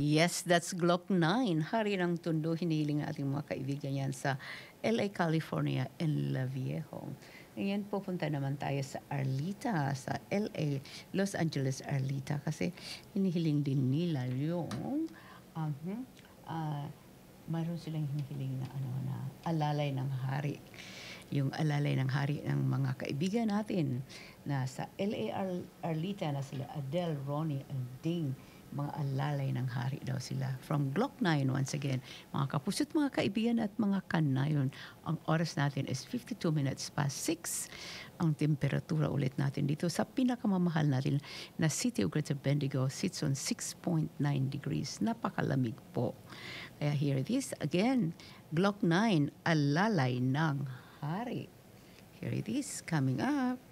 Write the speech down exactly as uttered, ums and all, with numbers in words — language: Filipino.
Yes, that's Glock nine. Hari ng Tondo, hinihiling ng ating mga kaibigan yan sa L A, California, en La Viejo. Ngayon, pupunta naman tayo sa Arlita, sa L A, Los Angeles, Arlita. Kasi hinihiling din nila yung, um, uh, mayroon silang hinihiling na, ano, na alalay ng hari. Yung alalay ng hari ng mga kaibigan natin na sa L A Ar- Arlita na sila Adele, Ronnie, and Ding. Mga alalay ng hari daw sila. From Glock nine once again. Mga kapusot, mga kaibigan at mga kanayon. Ang oras natin is fifty-two minutes past six. Ang temperatura ulit natin dito sa pinakamamahal natin na City of Greater Bendigo sits on six point nine degrees. Napakalamig po. Kaya here it is again. Glock nine, alalay ng hari. Here it is coming up.